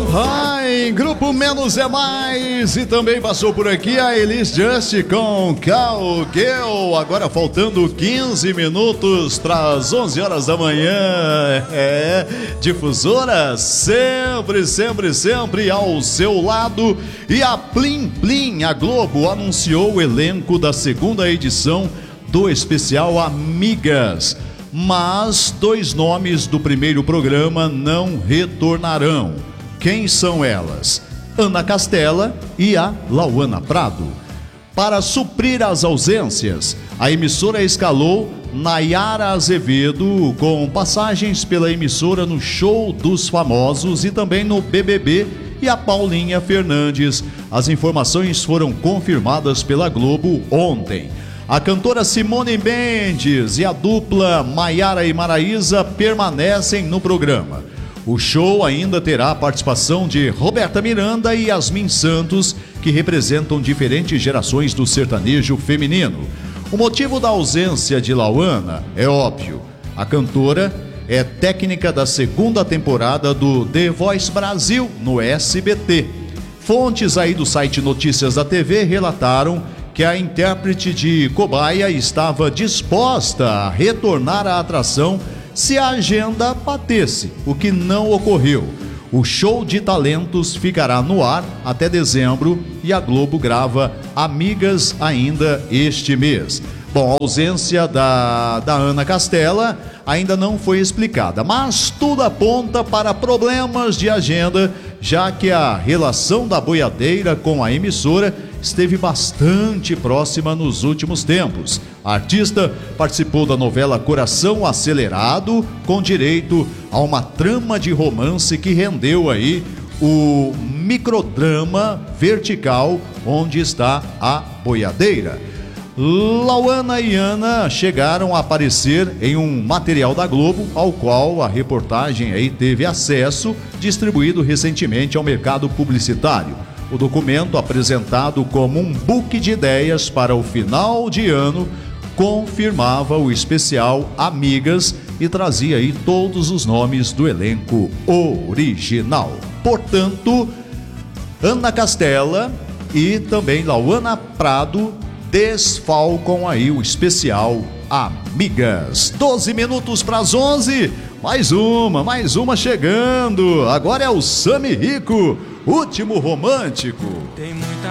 Ai, Grupo Menos é Mais. E também passou por aqui a Elis Just com Cowgirl. Agora faltando 15 minutos para as 11 horas da manhã. Difusora sempre ao seu lado. E a Plim Plim, a Globo, anunciou o elenco da segunda edição do especial Amigas. Mas 2 nomes do primeiro programa não retornarão. Quem são elas? Ana Castela e a Lauana Prado. Para suprir as ausências, a emissora escalou Nayara Azevedo com passagens pela emissora no Show dos Famosos e também no BBB, e a Paulinha Fernandes. As informações foram confirmadas pela Globo ontem. A cantora Simone Mendes e a dupla Maiara e Maraísa permanecem no programa. O show ainda terá a participação de Roberta Miranda e Yasmin Santos, que representam diferentes gerações do sertanejo feminino. O motivo da ausência de Lauana é óbvio. A cantora é técnica da segunda temporada do The Voice Brasil no SBT. Fontes aí do site Notícias da TV relataram que a intérprete de Cobaia estava disposta a retornar à atração se a agenda batesse, o que não ocorreu. O show de talentos ficará no ar até dezembro e a Globo grava Amigas ainda este mês. Bom, a ausência da Ana Castela ainda não foi explicada, mas tudo aponta para problemas de agenda, já que a relação da boiadeira com a emissora esteve bastante próxima nos últimos tempos. A artista participou da novela Coração Acelerado, com direito a uma trama de romance que rendeu aí o microdrama Vertical, onde está a boiadeira. Lauana e Ana chegaram a aparecer em um material da Globo, ao qual a reportagem aí teve acesso, distribuído recentemente ao mercado publicitário. O documento, apresentado como um book de ideias para o final de ano, confirmava o especial Amigas e trazia aí todos os nomes do elenco original. Portanto, Ana Castela e também Lauana Prado desfalcam aí o especial Amigas. 12 minutos para as 11, mais uma chegando. Agora é o Sami Rico, Último Romântico.